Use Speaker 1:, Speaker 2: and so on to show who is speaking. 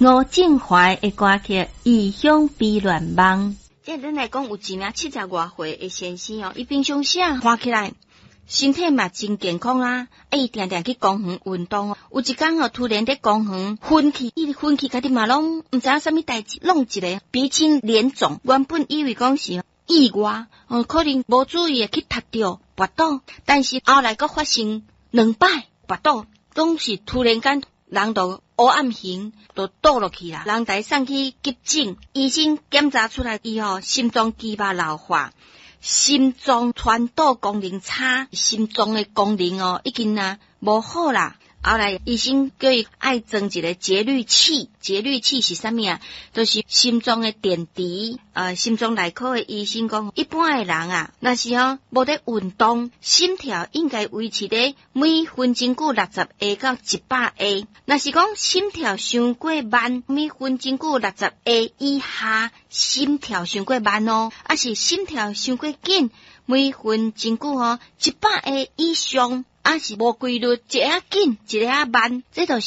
Speaker 1: 吴正怀的歌曲《异乡悲恋梦》。
Speaker 2: 即咱来讲，有一名70外岁的先生哦，伊平常时看起来身体嘛真健康啦，伊定定去公园运动哦。有一天哦，突然在公园昏去，伊昏去，家己嘛拢毋知影啥物代志，弄一个鼻青脸肿。原本以为讲是意外，可能无注意去踢到跌倒，但是后来阁发生2摆跌倒，拢是突然间人就黑暗型就倒落去啦，人带送去急诊，医生检查出来伊心脏肌肉老化，心脏传导功能差，心脏的功能已经无好啦。后来医生叫伊爱装一个节律器，节律器是啥物啊？就是心脏的电池。心脏内科的医生讲，一般的人若是无在运动，心跳应该维持在每分钟过60下到100下。若是讲心跳伤过慢，每分钟过60下以下，心跳伤过慢还是心跳伤过紧，每分钟过100下以上。是无规律，一下紧，一下慢，这就是